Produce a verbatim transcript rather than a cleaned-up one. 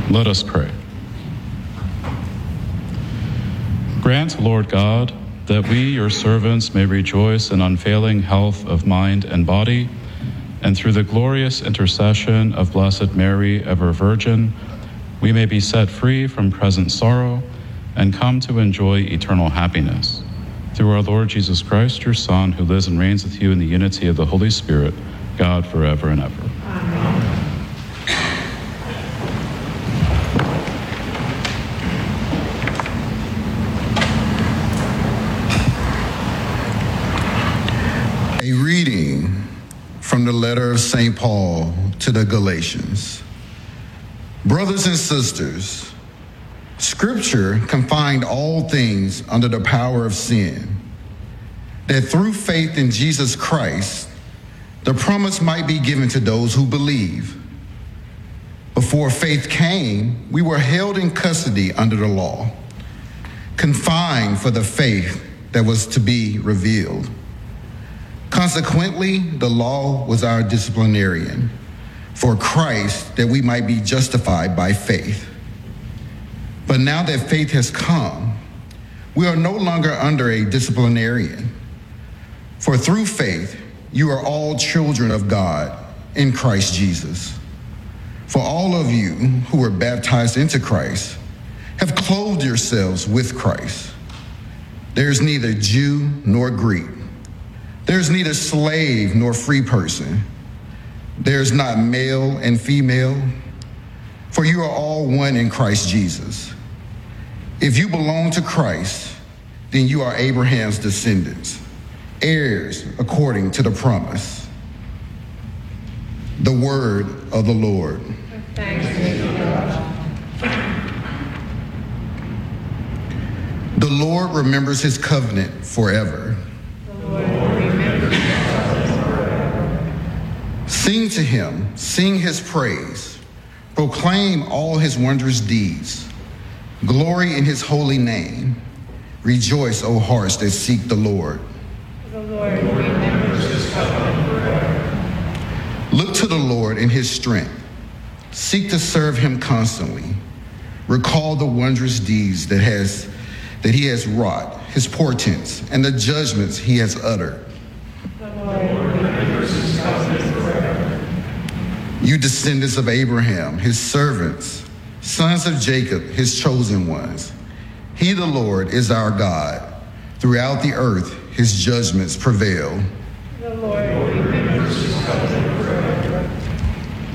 Let us pray. Grant, Lord God, that we, your servants, may rejoice in unfailing health of mind and body, and through the glorious intercession of Blessed Mary, ever Virgin, we may be set free from present sorrow and come to enjoy eternal happiness. Through our Lord Jesus Christ, your Son, who lives and reigns with you in the unity of the Holy Spirit, God, forever and ever. Amen. A reading from the letter of Saint Paul to the Galatians. Brothers and sisters, Scripture confined all things under the power of sin, that through faith in Jesus Christ, the promise might be given to those who believe. Before faith came, we were held in custody under the law, confined for the faith that was to be revealed. Consequently, the law was our disciplinarian for Christ, that we might be justified by faith. But now that faith has come, we are no longer under a disciplinarian. For through faith, you are all children of God in Christ Jesus. For all of you who were baptized into Christ have clothed yourselves with Christ. There is neither Jew nor Greek. There is neither slave nor free person. There is not male and female, for you are all one in Christ Jesus. If you belong to Christ, then you are Abraham's descendants, heirs according to the promise. The word of the Lord. Thanks be to God. The Lord remembers his covenant forever. The Lord remembers his covenant forever. Sing to him, sing his praise. Proclaim all his wondrous deeds. Glory in his holy name. Rejoice, O hearts that seek the Lord. The Lord remembers his covenant forever. Look to the Lord in his strength. Seek to serve him constantly. Recall the wondrous deeds that has that he has wrought, his portents, and the judgments he has uttered. The Lord remembers his covenant forever. You descendants of Abraham, his servants, sons of Jacob, his chosen ones. He, the Lord, is our God. Throughout the earth, his judgments prevail.